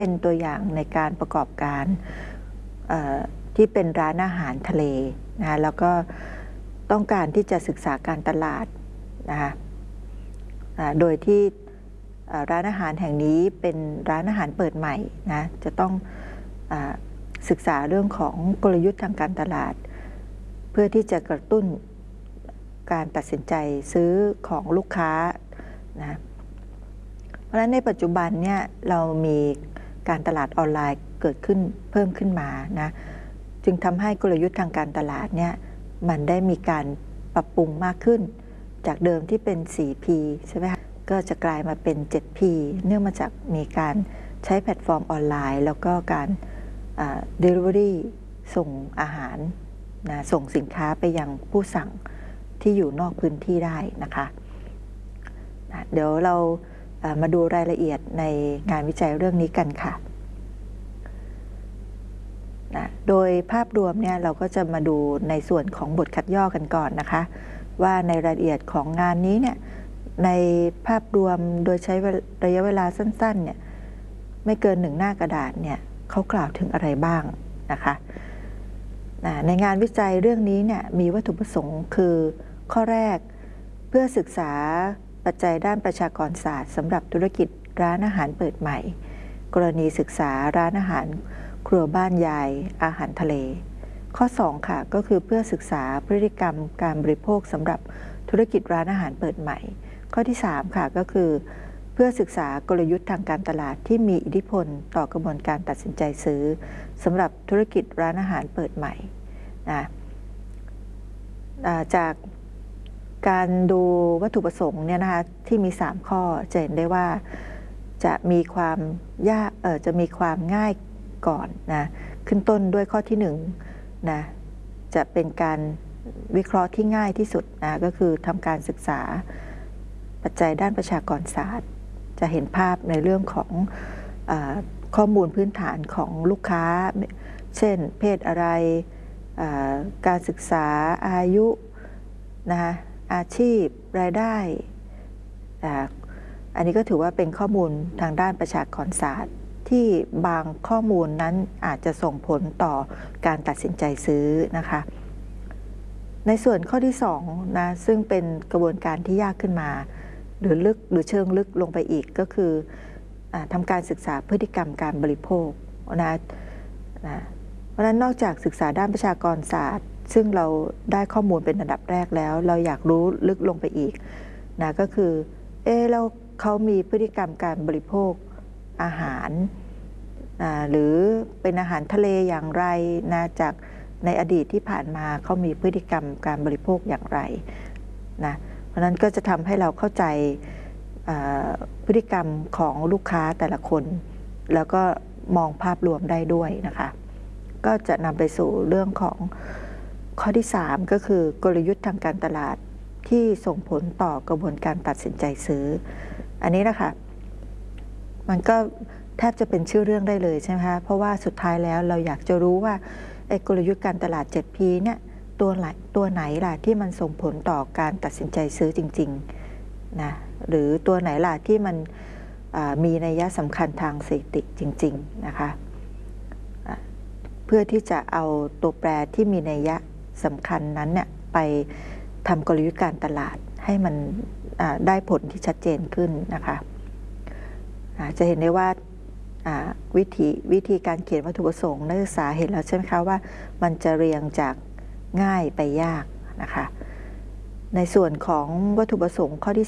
เป็นตัวอย่างในการประกอบการที่เป็นร้านอาหารทะเลนะคะแล้วก็ต้องการที่จะศึกษาการตลาดนะคะโดยที่ร้านอาหารแห่งนี้เป็นร้านอาหารเปิดใหม่นะจะต้องศึกษาเรื่องของกลยุทธ์ทางการตลาดเพื่อที่จะกระตุ้นการตัดสินใจซื้อของลูกค้านะเพราะฉะนั้นในปัจจุบันเนี่ยเรามีการตลาดออนไลน์เกิดขึ้นเพิ่มขึ้นมานะจึงทำให้กลยุทธ์ทางการตลาดเนี่ยมันได้มีการปรับปรุงมากขึ้นจากเดิมที่เป็น 4P ใช่ไหมคะก็จะกลายมาเป็น 7P เนื่องมาจากมีการใช้แพลตฟอร์มออนไลน์แล้วก็การdelivery ส่งอาหารนะส่งสินค้าไปยังผู้สั่งที่อยู่นอกพื้นที่ได้นะคะเดี๋ยวเรามาดูรายละเอียดในงานวิจัยเรื่องนี้กันค่ะโดยภาพรวมเนี่ยเราก็จะมาดูในส่วนของบทคัดย่อกันก่อนนะคะว่าในรายละเอียดของงานนี้เนี่ยในภาพรวมโดยใช้ระยะเวลาสั้นๆเนี่ยไม่เกิน1หน้ากระดาษเนี่ยเขากล่าวถึงอะไรบ้างนะคะในงานวิจัยเรื่องนี้เนี่ยมีวัตถุประสงค์คือข้อแรกเพื่อศึกษาปัจจัยด้านประชากรศาสตร์สำหรับธุรกิจร้านอาหารเปิดใหม่กรณีศึกษาร้านอาหารครัวบ้านยายอาหารทะเลข้อ2ค่ะก็คือเพื่อศึกษาพฤติกรรมการบริโภคสำหรับธุรกิจร้านอาหารเปิดใหม่ข้อที่3ค่ะก็คือเพื่อศึกษากลยุทธ์ทางการตลาดที่มีอิทธิพลต่อกระบวนการตัดสินใจซื้อสำหรับธุรกิจร้านอาหารเปิดใหม่นะจากการดูวัตถุประสงค์เนี่ยนะคะที่มี3ข้อจะเห็นได้ว่าจะมีความจะมีความง่ายก่อนนะขึ้นต้นด้วยข้อที่1นะจะเป็นการวิเคราะห์ที่ง่ายที่สุดนะก็คือทำการศึกษาปัจจัยด้านประชากรศาสตร์จะเห็นภาพในเรื่องของข้อมูลพื้นฐานของลูกค้าเช่นเพศอะไรการศึกษาอายุนะคะอาชีพรายได้อันนี้ก็ถือว่าเป็นข้อมูลทางด้านประชากรศาสตร์ที่บางข้อมูลนั้นอาจจะส่งผลต่อการตัดสินใจซื้อนะคะในส่วนข้อที่2นะซึ่งเป็นกระบวนการที่ยากขึ้นมาหรือเชิงลึกลงไปอีกก็คือทำการศึกษาพฤติกรรมการบริโภคนะเพราะฉะนั้นนอกจากศึกษาด้านประชากรศาสตร์ซึ่งเราได้ข้อมูลเป็นอันดับแรกแล้วเราอยากรู้ลึกลงไปอีกนะก็คือแล้วเขามีพฤติกรรมการบริโภคอาหารหรือเป็นอาหารทะเลอย่างไรนะจากในอดีตที่ผ่านมาเขามีพฤติกรรมการบริโภคอย่างไรนะเพราะนั้นก็จะทำให้เราเข้าใจพฤติกรรมของลูกค้าแต่ละคนแล้วก็มองภาพรวมได้ด้วยนะคะก็จะนำไปสู่เรื่องของข้อที่3ก็คือกลยุทธ์ทางการตลาดที่ส่งผลต่อกระบวนการตัดสินใจซื้ออันนี้นะคะมันก็แทบจะเป็นชื่อเรื่องได้เลยใช่ไหมคะเพราะว่าสุดท้ายแล้วเราอยากจะรู้ว่ากลยุทธ์การตลาด 7P เนี่ยตัวไหนล่ะที่มันส่งผลต่อการตัดสินใจซื้อจริงๆนะหรือตัวไหนล่ะที่มันมีนัยสำคัญทางสถิติจริงๆนะคะเพื่อที่จะเอาตัวแปรที่มีนัยสำคัญนั้นเนี่ยไปทำกลยุทธ์การตลาดให้มันได้ผลที่ชัดเจนขึ้นนะคะจะเห็นได้ว่าวิธีการเขียนวัตถุประสงค์นักศึกษาเห็นแล้วใช่ไหมคะว่ามันจะเรียงจากง่ายไปยากนะคะในส่วนของวัตถุประสงค์ข้อที่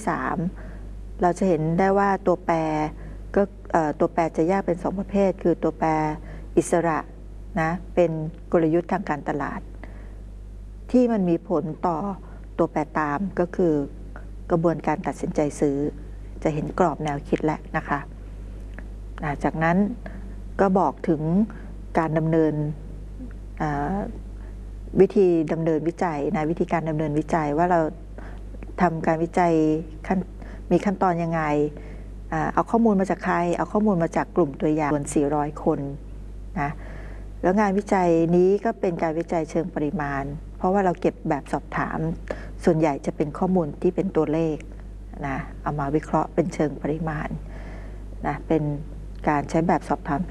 3เราจะเห็นได้ว่าตัวแปรก็ตัวแปรจะแยกเป็น2ประเภทคือตัวแปรอิสระนะเป็นกลยุทธ์ทางการตลาดที่มันมีผลต่อตัวแปรตามก็คือกระบวนการตัดสินใจซื้อจะเห็นกรอบแนวคิดแล้วนะคะจากนั้นก็บอกถึงการดำเนินวิธีดำเนินวิจัยนะวิธีการดำเนินวิจัยว่าเราทำการวิจัยมีขั้นตอนยังไงเอาข้อมูลมาจากใครเอาข้อมูลมาจากกลุ่มตัวอย่างจำนวน400 คนนะแล้วงานวิจัยนี้ก็เป็นการวิจัยเชิงปริมาณเพราะว่าเราเก็บแบบสอบถามส่วนใหญ่จะเป็นข้อมูลที่เป็นตัวเลขนะเอามาวิเคราะห์เป็นเชิงปริมาณนะเป็นการใช้แบบสอบถาม